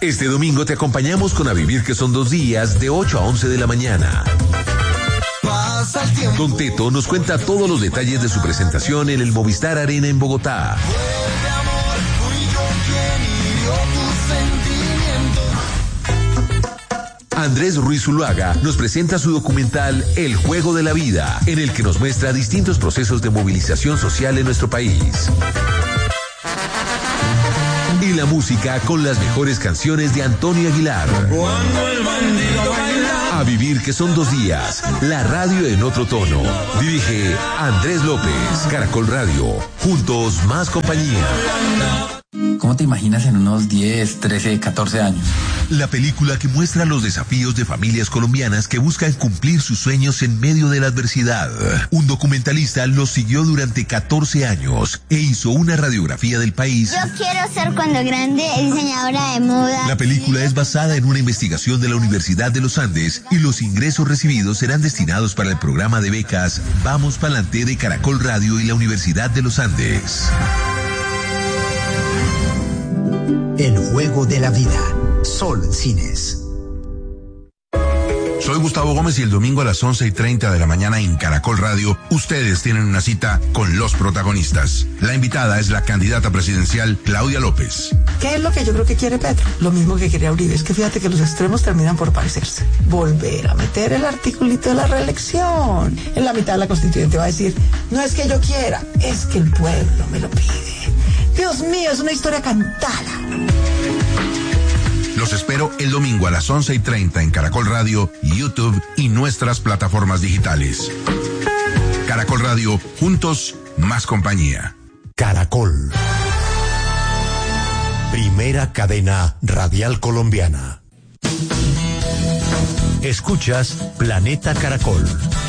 Este domingo te acompañamos con A Vivir que son 2 días de 8 a 11 de la mañana. Don Teto nos cuenta todos los detalles de su presentación en el Movistar Arena en Bogotá. Andrés Ruiz Zuluaga nos presenta su documental El Juego de la Vida, en el que nos muestra distintos procesos de movilización social en nuestro país. Y la música con las mejores canciones de Antonio Aguilar. Cuando el bandido baila. A Vivir que son 2 días, la radio en otro tono. Dirige Andrés López, Caracol Radio. Juntos más compañía. ¿Cómo te imaginas en unos 10, 13, 14 años? La película que muestra los desafíos de familias colombias que buscan cumplir sus sueños en medio de la adversidad. Un documentalista los siguió durante 14 años e hizo una radiografía del país. Yo quiero ser cuando grande diseñadora de moda. La película es basada en una investigación de la Universidad de los Andes y los ingresos recibidos serán destinados para el programa de becas Vamos Pa'lante de Caracol Radio y la Universidad de los Andes. El Juego de la Vida. Sol Cines. Soy Gustavo Gómez y el domingo a las 11:30 de la mañana en Caracol Radio, ustedes tienen una cita con los protagonistas. La invitada es la candidata presidencial Claudia López. ¿Qué es lo que yo creo que quiere Petro? Lo mismo que quería Uribe. Es que fíjate que los extremos terminan por parecerse. Volver a meter el articulito de la reelección. En la mitad de la constituyente va a decir, no es que yo quiera, es que el pueblo me lo pide. Dios mío, es una historia cantada. Los espero el domingo a las 11:30 en Caracol Radio, YouTube y nuestras plataformas digitales. Caracol Radio, juntos, más compañía. Caracol. Primera cadena radial colombiana. Escuchas Planeta Caracol.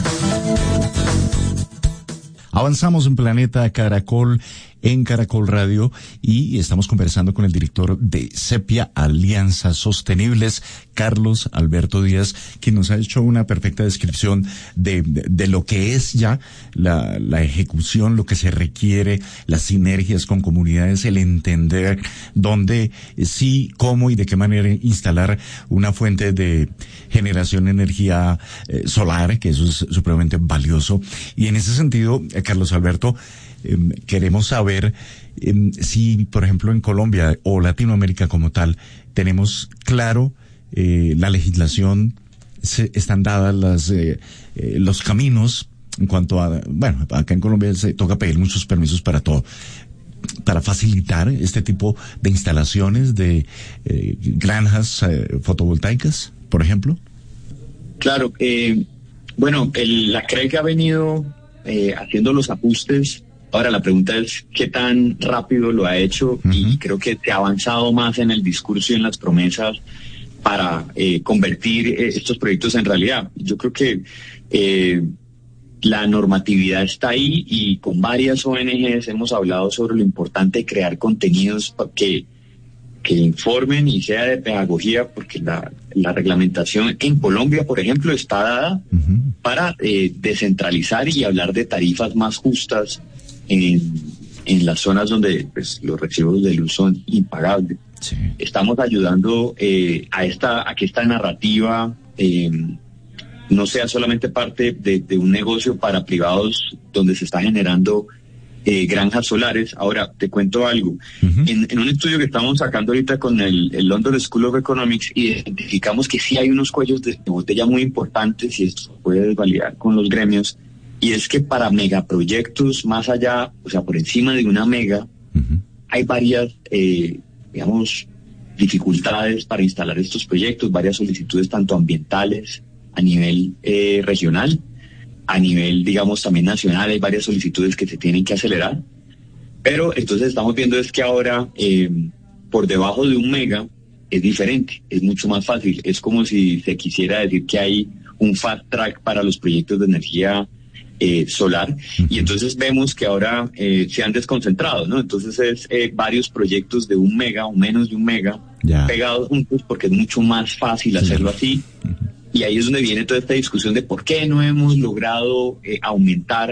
Avanzamos en Planeta Caracol en Caracol Radio y estamos conversando con el director de Sepia Alianzas Sostenibles, Carlos Alberto Díaz, quien nos ha hecho una perfecta descripción de lo que es ya la ejecución, lo que se requiere, las sinergias con comunidades, el entender dónde, sí, cómo y de qué manera instalar una fuente de generación de energía solar, que eso es supremamente valioso. Y en ese sentido, Carlos Alberto, queremos saber si, por ejemplo, en Colombia o Latinoamérica como tal, tenemos claro la legislación, están dadas los caminos en cuanto a, bueno, acá en Colombia se toca pedir muchos permisos para todo, para facilitar este tipo de instalaciones de granjas fotovoltaicas, por ejemplo. Claro, bueno, la CREG ha venido haciendo los ajustes. Ahora la pregunta es qué tan rápido lo ha hecho, y creo que se ha avanzado más en el discurso y en las promesas para convertir estos proyectos en realidad. Yo creo que la normatividad está ahí, y con varias ONGs hemos hablado sobre lo importante de crear contenidos que informen y sea de pedagogía, porque la reglamentación en Colombia, por ejemplo, está dada para descentralizar y hablar de tarifas más justas en las zonas donde pues, los recibos de luz son impagables. Sí. Estamos ayudando a que esta narrativa no sea solamente parte de un negocio para privados donde se está generando granjas solares. Ahora, te cuento algo. En un estudio que estamos sacando ahorita con el London School of Economics, identificamos que sí hay unos cuellos de botella muy importantes, y esto se puede validar con los gremios, y es que para megaproyectos más allá, o sea, por encima de una mega, hay varias, digamos, dificultades para instalar estos proyectos, varias solicitudes tanto ambientales a nivel regional, a nivel, digamos, también nacional. Hay varias solicitudes que se tienen que acelerar, pero entonces estamos viendo es que ahora por debajo de un mega es diferente, es mucho más fácil. Es como si se quisiera decir que hay un fast track para los proyectos de energía solar, y entonces vemos que ahora se han desconcentrado, ¿no? Entonces es varios proyectos de 1 mega o menos de 1 mega pegados juntos, porque es mucho más fácil hacerlo así. Y ahí es donde viene toda esta discusión de por qué no hemos logrado aumentar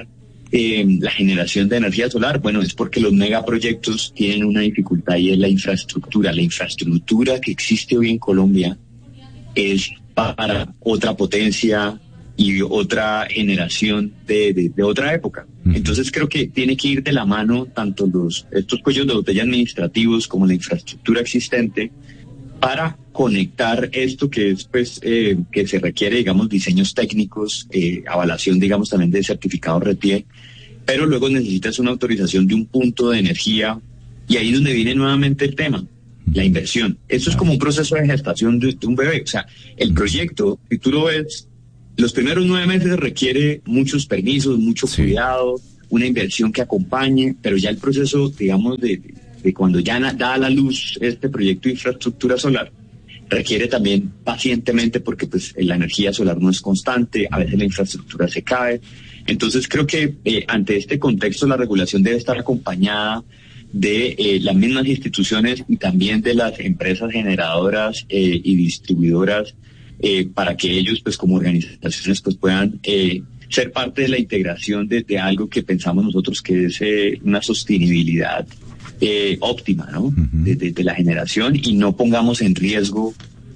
la generación de energía solar? Bueno, es porque los megaproyectos tienen una dificultad y es la infraestructura. La infraestructura que existe hoy en Colombia es para otra potencia y otra generación de otra época. Entonces creo que tiene que ir de la mano tanto estos cuellos de botella administrativos como la infraestructura existente para conectar esto que es pues que se requiere, digamos, diseños técnicos, avalación, digamos, también de certificado RETIE, pero luego necesitas una autorización de un punto de energía y ahí es donde viene nuevamente el tema, la inversión. Eso es como un proceso de gestación de un bebé. O sea, el proyecto, si tú lo ves, los primeros 9 meses requiere muchos permisos, mucho cuidado, una inversión que acompañe, pero ya el proceso, digamos, de cuando ya da a la luz este proyecto de infraestructura solar, requiere también pacientemente porque pues la energía solar no es constante, a veces la infraestructura se cae. Entonces creo que ante este contexto la regulación debe estar acompañada de las mismas instituciones y también de las empresas generadoras y distribuidoras para que ellos pues como organizaciones pues puedan ser parte de la integración de algo que pensamos nosotros que es una sostenibilidad óptima, ¿no? De la generación y no pongamos en riesgo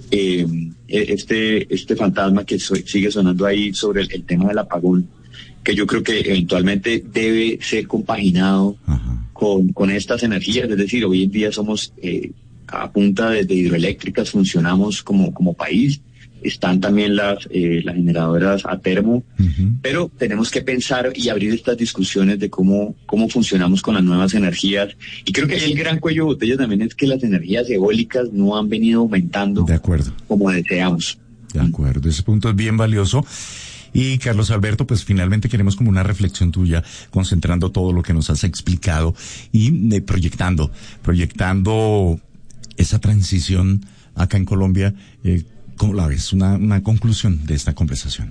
este fantasma que sigue sonando ahí sobre el tema del apagón, que yo creo que eventualmente debe ser compaginado con estas energías. Es decir, hoy en día somos a punta de hidroeléctricas, funcionamos como país. Están también las generadoras a termo, pero tenemos que pensar y abrir estas discusiones de cómo funcionamos con las nuevas energías. Y creo que el gran cuello de botella también es que las energías eólicas no han venido aumentando como deseamos. De acuerdo, ese punto es bien valioso. Y Carlos Alberto, pues finalmente queremos como una reflexión tuya, concentrando todo lo que nos has explicado y proyectando esa transición acá en Colombia. ¿Cómo la ves? Una conclusión de esta conversación.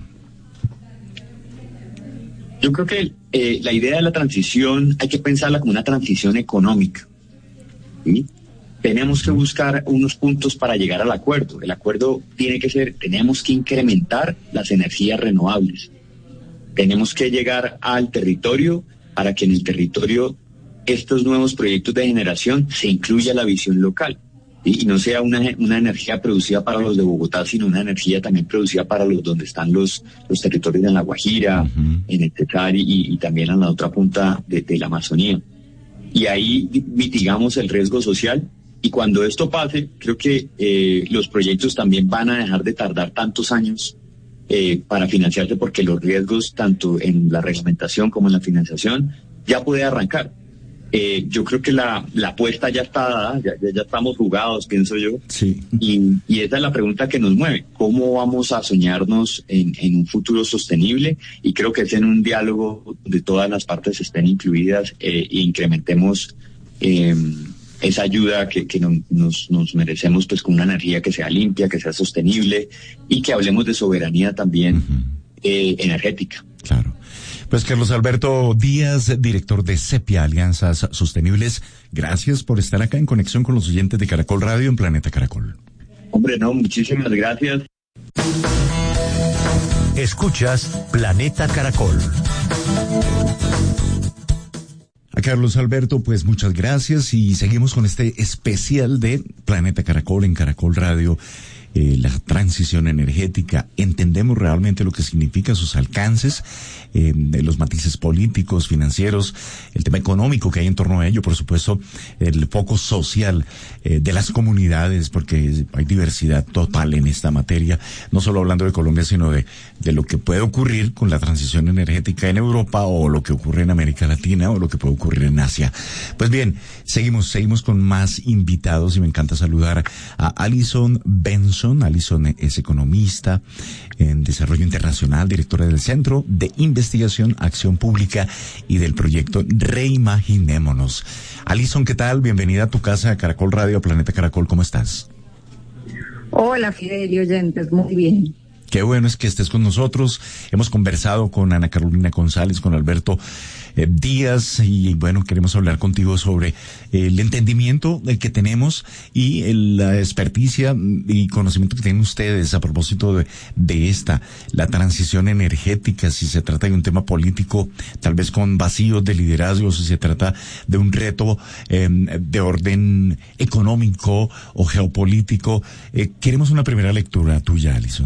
Yo creo que la idea de la transición hay que pensarla como una transición económica, ¿sí? Tenemos que buscar unos puntos para llegar al acuerdo. El acuerdo tiene que ser, tenemos que incrementar las energías renovables. Tenemos que llegar al territorio para que en el territorio estos nuevos proyectos de generación se incluya la visión local. Y no sea una energía producida para los de Bogotá, sino una energía también producida para donde están los territorios en La Guajira, en el Cesar y también en la otra punta de la Amazonía. Y ahí mitigamos el riesgo social. Y cuando esto pase, creo que los proyectos también van a dejar de tardar tantos años para financiarse, porque los riesgos, tanto en la reglamentación como en la financiación, ya puede arrancar. Yo creo que la apuesta ya está dada, ya estamos jugados, pienso yo. Sí. Y esa es la pregunta que nos mueve. ¿Cómo vamos a soñarnos en un futuro sostenible? Y creo que es en un diálogo donde todas las partes estén incluidas e incrementemos esa ayuda que nos merecemos, pues con una energía que sea limpia, que sea sostenible y que hablemos de soberanía también energética. Claro. Pues Carlos Alberto Díaz, director de Sepia Alianzas Sostenibles, gracias por estar acá en conexión con los oyentes de Caracol Radio en Planeta Caracol. Hombre, no, muchísimas gracias. Escuchas Planeta Caracol. A Carlos Alberto, pues muchas gracias y seguimos con este especial de Planeta Caracol en Caracol Radio. La transición energética, entendemos realmente lo que significa, sus alcances, los matices políticos, financieros, el tema económico que hay en torno a ello, por supuesto, el foco social de las comunidades, porque hay diversidad total en esta materia, no solo hablando de Colombia, sino de lo que puede ocurrir con la transición energética en Europa, o lo que ocurre en América Latina, o lo que puede ocurrir en Asia. Pues bien, seguimos con más invitados y me encanta saludar a Alison Benson. Alison es economista en desarrollo internacional, directora del Centro de Investigación, Acción Pública y del proyecto Reimaginémonos. Alison, ¿qué tal? Bienvenida a tu casa, a Caracol Radio, a Planeta Caracol. ¿Cómo estás? Hola, Fidel y oyentes, muy bien. Qué bueno es que estés con nosotros. Hemos conversado con Ana Carolina González, con Alberto Díaz, y bueno, queremos hablar contigo sobre el entendimiento que tenemos y la experticia y conocimiento que tienen ustedes a propósito de la transición energética, si se trata de un tema político, tal vez con vacíos de liderazgo, si se trata de un reto de orden económico o geopolítico. Queremos una primera lectura tuya, Alison.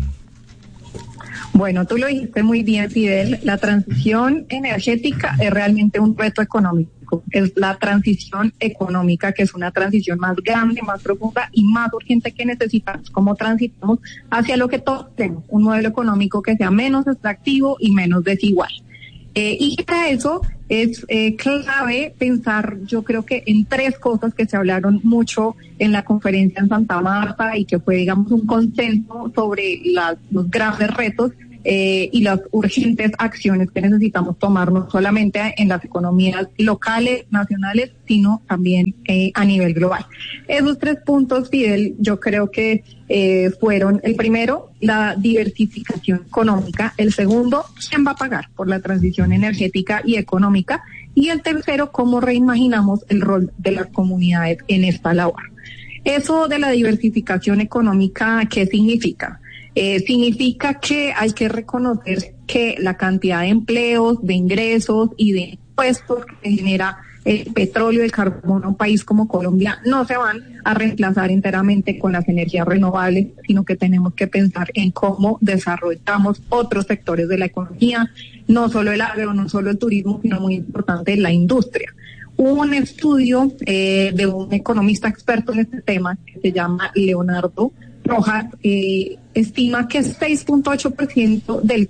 Bueno, tú lo dijiste muy bien, Fidel. La transición energética es realmente un reto económico. Es la transición económica, que es una transición más grande, más profunda y más urgente que necesitamos. Cómo transitamos hacia lo que todos tenemos, un modelo económico que sea menos extractivo y menos desigual. Y para eso es clave pensar, yo creo que en tres cosas que se hablaron mucho en la conferencia en Santa Marta y que fue, digamos, un consenso sobre los grandes retos y las urgentes acciones que necesitamos tomar, no solamente en las economías locales, nacionales, sino también a nivel global. Esos tres puntos, Fidel, yo creo que fueron: el primero, la diversificación económica; el segundo, ¿quién va a pagar por la transición energética y económica? Y el tercero, ¿cómo reimaginamos el rol de las comunidades en esta labor? Eso de la diversificación económica, ¿qué significa? Significa que hay que reconocer que la cantidad de empleos, de ingresos y de impuestos que genera el petróleo y el carbono a un país como Colombia no se van a reemplazar enteramente con las energías renovables, sino que tenemos que pensar en cómo desarrollamos otros sectores de la economía, no solo el agro, no solo el turismo, sino muy importante la industria. Hubo un estudio de un economista experto en este tema que se llama Leonardo Rojas, estima que 6.8% del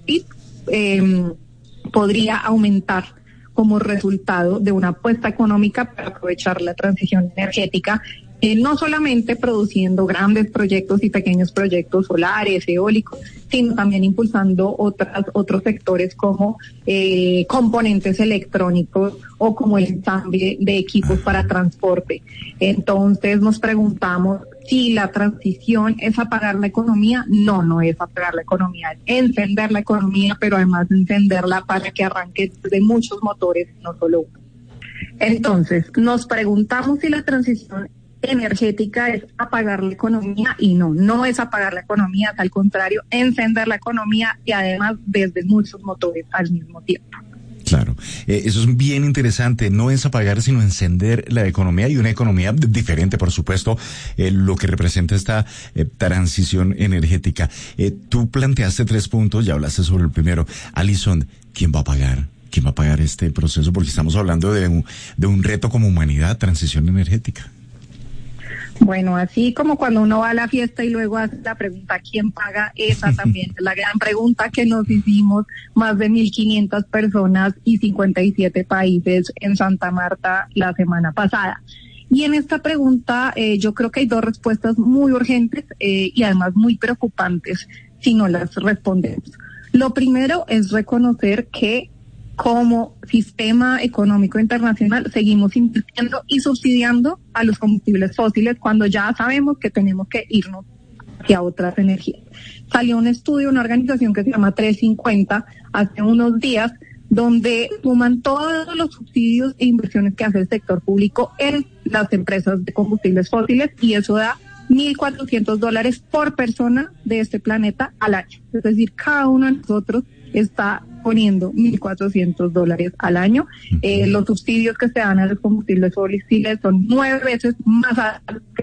PIB podría aumentar como resultado de una apuesta económica para aprovechar la transición energética, no solamente produciendo grandes proyectos y pequeños proyectos solares, eólicos, sino también impulsando otros sectores como componentes electrónicos o como el ensamble de equipos para transporte. Entonces nos preguntamos si la transición es apagar la economía. No es apagar la economía, es encender la economía, pero además encenderla para que arranque de muchos motores, no solo uno. Entonces nos preguntamos si la transición energética es apagar la economía, y no es apagar la economía, al contrario, encender la economía y además desde muchos motores al mismo tiempo. Claro, eso es bien interesante, no es apagar sino encender la economía, y una economía diferente, por supuesto, lo que representa esta transición energética. Tú planteaste 3 puntos, ya hablaste sobre el primero. Alison, ¿quién va a pagar? ¿Quién va a pagar este proceso? Porque estamos hablando de un reto como humanidad, transición energética. Bueno, así como cuando uno va a la fiesta y luego hace la pregunta ¿quién paga? Esa también es la gran pregunta que nos hicimos más de 1.500 personas y 57 países en Santa Marta la semana pasada. Y en esta pregunta yo creo que hay 2 respuestas muy urgentes y además muy preocupantes si no las respondemos. Lo primero es reconocer que como sistema económico internacional seguimos invirtiendo y subsidiando a los combustibles fósiles cuando ya sabemos que tenemos que irnos hacia otras energías. Salió un estudio de una organización que se llama 350 hace unos días, donde suman todos los subsidios e inversiones que hace el sector público en las empresas de combustibles fósiles, y eso da $1.400 por persona de este planeta al año. Es decir, cada uno de nosotros está poniendo $1.400 al año. Los subsidios que se dan a los combustibles fósiles son 9 veces más altos que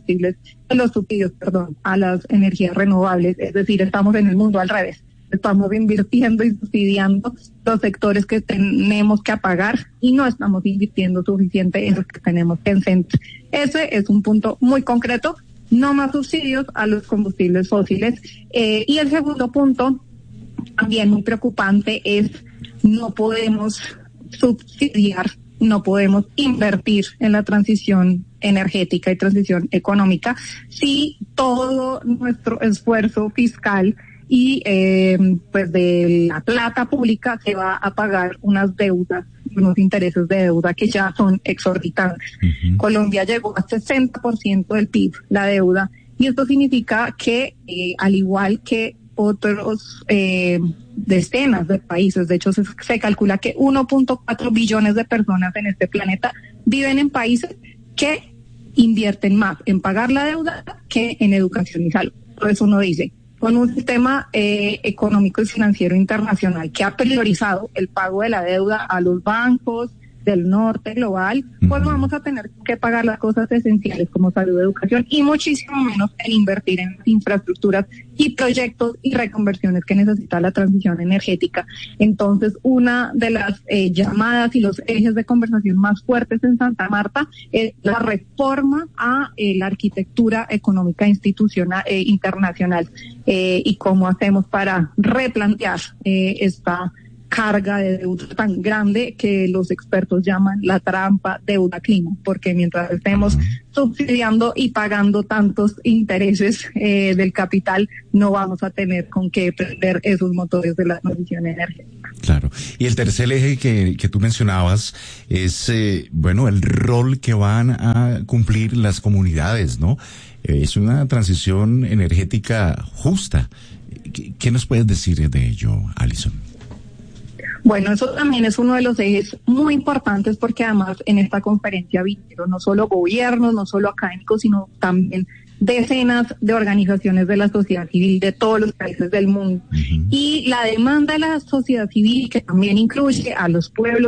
los subsidios a las energías renovables. Es decir, estamos en el mundo al revés. Estamos invirtiendo y subsidiando los sectores que tenemos que apagar y no estamos invirtiendo suficiente en los que tenemos que encender. Ese es un punto muy concreto. No más subsidios a los combustibles fósiles. Y el segundo punto, también muy preocupante, es no podemos subsidiar, no podemos invertir en la transición energética y transición económica si todo nuestro esfuerzo fiscal y pues de la plata pública se va a pagar unas deudas, unos intereses de deuda que ya son exorbitantes. Uh-huh. Colombia llegó a 60% del PIB, la deuda, y esto significa que al igual que otros decenas de países. De hecho, se calcula que 1.4 billones de personas en este planeta viven en países que invierten más en pagar la deuda que en educación y salud. Por eso uno dice, con un sistema económico y financiero internacional que ha priorizado el pago de la deuda a los bancos del norte global, pues vamos a tener que pagar las cosas esenciales como salud, educación y muchísimo menos en invertir en infraestructuras y proyectos y reconversiones que necesita la transición energética. Entonces, una de las llamadas y los ejes de conversación más fuertes en Santa Marta es la reforma a la arquitectura económica institucional internacional y cómo hacemos para replantear esta carga de deuda tan grande que los expertos llaman la trampa deuda-clima, porque mientras estemos subsidiando y pagando tantos intereses del capital, no vamos a tener con qué prender esos motores de la transición energética. Claro. Y el tercer eje que tú mencionabas es, el rol que van a cumplir las comunidades, ¿no? Es una transición energética justa. ¿Qué nos puedes decir de ello, Alison? Bueno, eso también es uno de los ejes muy importantes porque además en esta conferencia vinieron no solo gobiernos, no solo académicos, sino también decenas de organizaciones de la sociedad civil de todos los países del mundo. Y la demanda de la sociedad civil, que también incluye a los pueblos